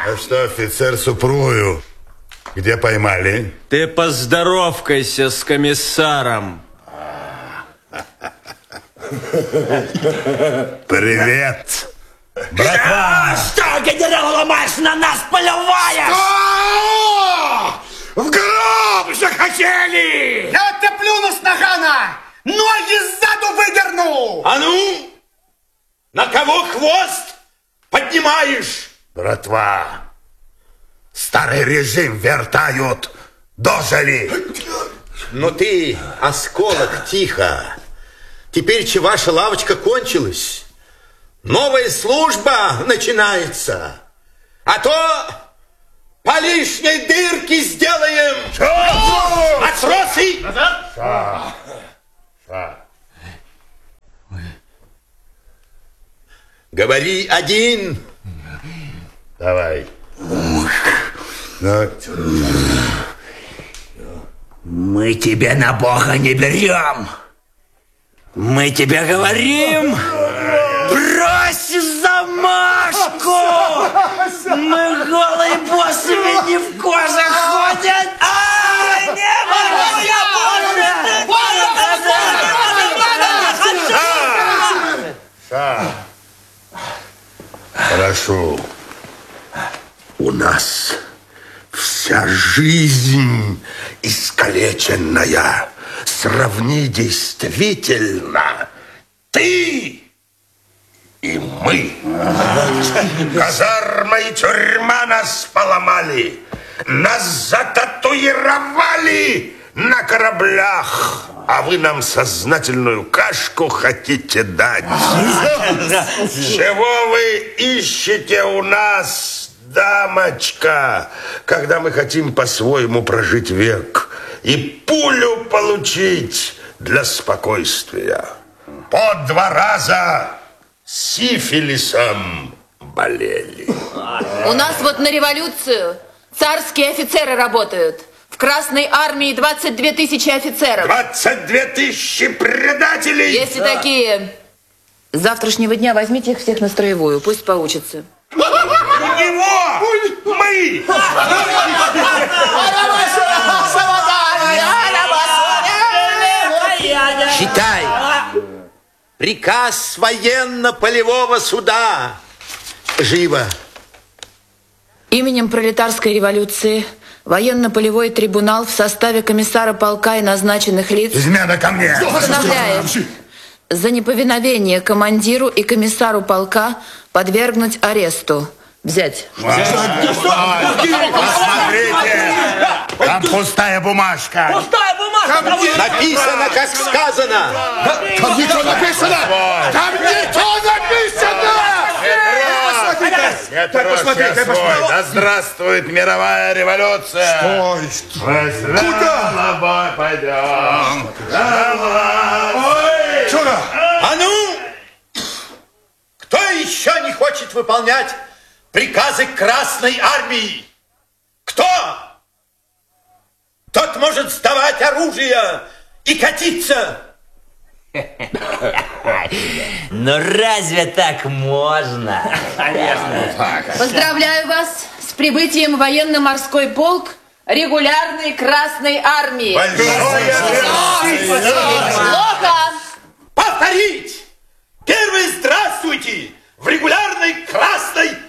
А что, офицер Супругую где поймали? Ты поздоровкайся с комиссаром. Привет, братва! Что, генерал Ломаш, на нас поливаешь? Что? В гроб захотели! Я тебе плюну с нагана! Ноги сзаду выдерну! А ну, на кого хвост поднимаешь? Братва, старый режим вертают, дожили. Но ты, осколок, тихо. Теперь ваша лавочка кончилась. Новая служба начинается. А то по лишней дырке сделаем. Отсросы! Говори один. Давай. Мы тебя на Бога не берем. Мы тебе говорим, брось замашку! Мы голые боссами не в коже ходят! Не могу я больше! Хорошо. У нас вся жизнь искалеченная. Сравни действительно ты и мы. Казарма и тюрьма нас поломали. Нас зататуировали на кораблях. А вы нам сознательную кашку хотите дать. Чего вы ищете у нас, дамочка, когда мы хотим по-своему прожить век и пулю получить для спокойствия? По 2 раза сифилисом болели. У нас вот на революцию царские офицеры работают. В Красной армии 22 тысячи офицеров. 22 тысячи предателей! Если такие, с завтрашнего дня возьмите их всех на строевую, пусть поучатся. У него мы! Читай. Приказ военно-полевого суда. Живо. Именем пролетарской революции военно-полевой трибунал в составе комиссара полка и назначенных лиц Измена ко мне! постановляет за неповиновение командиру и комиссару полка подвергнуть аресту. Взять. Посмотрите! Там пустая бумажка. Пустая бумажка! Написано, как сказано. Там ничего написано! Там ничего написано! Посмотри, да здравствует мировая революция! Ой, Куда? Пойдем! Чего? А ну! Кто еще не хочет выполнять приказы Красной армии? Кто? Тот может сдавать оружие и катиться. Ну разве так можно? Поздравляю вас с прибытием в военно-морской полк регулярной Красной армии. Плохо! Повторить! Первый здравствуйте в регулярной Красной